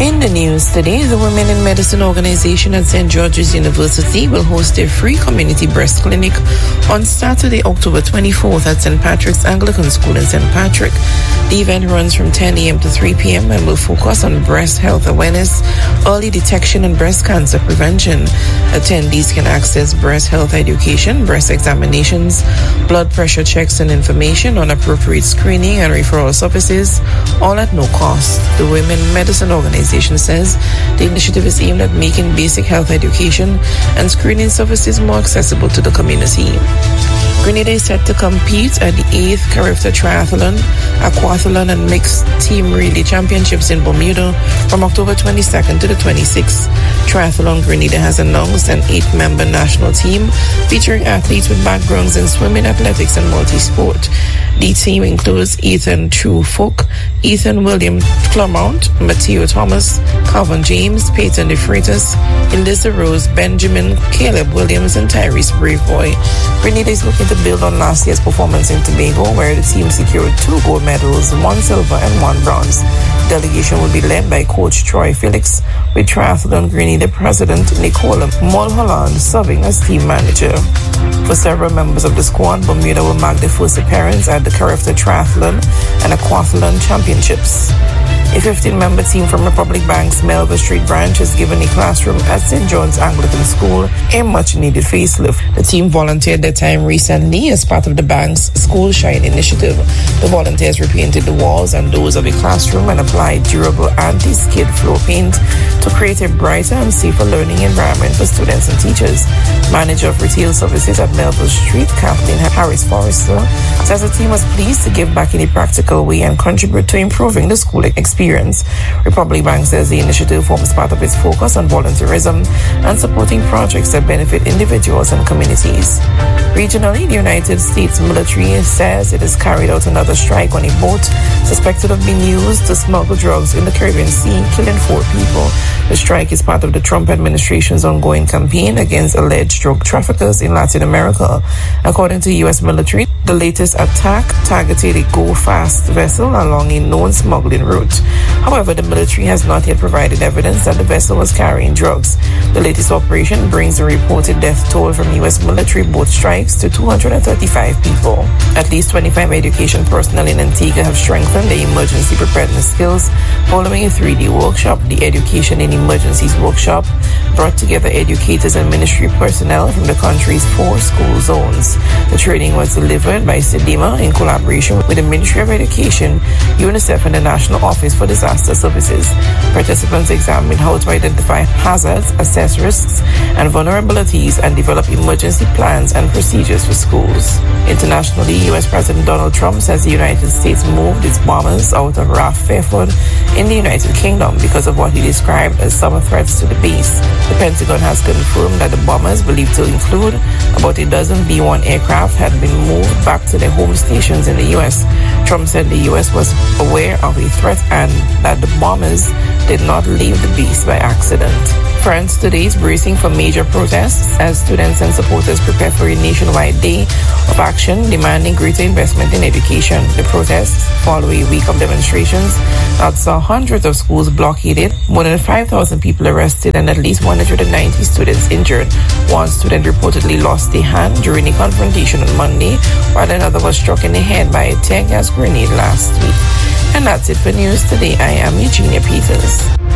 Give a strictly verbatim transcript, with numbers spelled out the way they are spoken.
In the news today, the Women in Medicine organization at Saint George's University will host a free community breast clinic on Saturday, October twenty-fourth at Saint Patrick's Anglican School in Saint Patrick. The event runs from ten a.m. to three p.m. and will focus on breast health awareness, early detection, and breast cancer prevention. Attendees can access breast health education, breast examinations, blood pressure checks, and information on appropriate screening and referral services, all at no cost. The Women in Medicine organization says the initiative is aimed at making basic health education and screening services more accessible to the community. Grenada is set to compete at the eighth Carifta Triathlon, Aquathlon, and Mixed Team Relay Championships in Bermuda from October twenty-second to the twenty-sixth. Triathlon Grenada has announced an eight-member national team featuring athletes with backgrounds in swimming, athletics, and multi-sport. The team includes Ethan True Folk, Ethan William Claremont, Matteo Thomas, Calvin James, Peyton De Freitas, Eliza Rose, Benjamin, Caleb Williams, and Tyrese Braveboy. Grenada is looking to build on last year's performance in Tobago, where the team secured two gold medals, one silver and one bronze. The delegation will be led by Coach Troy Felix, with Triathlon Grenada President Nicola Mulholland serving as team manager. For several members of the squad, Bermuda will mark their first appearance at the Carifta Triathlon and Aquathlon Championships. A fifteen-member team from Republic Bank's Melville Street branch has given a classroom at Saint John's Anglican School a much-needed facelift. The team volunteered their time recently as part of the bank's School Shine initiative. The volunteers repainted the walls and doors of a classroom and applied durable anti-skid floor paint to create a brighter and safer learning environment for students and teachers. Manager of Retail Services at Melville Street, Kathleen Harris Forrester, says the team was pleased to give back in a practical way and contribute to improving the school experience. Republic Bank says the initiative forms part of its focus on volunteerism and supporting projects that benefit individuals and communities. Regionally, the United States military says it has carried out another strike on a boat suspected of being used to smuggle drugs in the Caribbean Sea, killing four people. The strike is part of the Trump administration's ongoing campaign against alleged drug traffickers in Latin America. According to U S military, the latest attack targeted a go-fast vessel along a known smuggling route. However, the military has not yet provided evidence that the vessel was carrying drugs. The latest operation brings the reported death toll from U S military boat strikes to two hundred thirty-five people. At least twenty-five education personnel in Antigua have strengthened their emergency preparedness skills following a three-day workshop. The Education in Emergencies workshop brought together educators and ministry personnel from the country's four school zones. The training was delivered by SEDEMA in collaboration with the Ministry of Education, UNICEF, and the National Office for Disaster Services. Participants examined how to identify hazards, assess risks and vulnerabilities, and develop emergency plans and procedures for schools. Internationally, U S President Donald Trump says the United States moved its bombers out of R A F Fairford in the United Kingdom because of what he described as summer threats to the base. The Pentagon has confirmed that the bombers, believed to include about a dozen B one aircraft, had been moved back to their home stations in the U S. Trump said the U S was aware of a threat and that the bombers did not leave the base by accident. France today is bracing for major protests as students and supporters prepare for a nationwide day of action demanding greater investment in education. The protests follow a week of demonstrations that saw hundreds of schools blockaded, more than five thousand people arrested, and at least one hundred ninety students injured. One student reportedly lost a hand during a confrontation on Monday, while another was struck in the head by a tear gas grenade last week. And that's it for news today. I am Eugenia Peters.